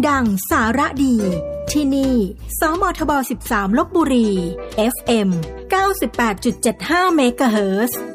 ดังสาระดีที่นี่สมทบ 13 ลพบุรี FM 98.75 เมกะเฮิรตซ์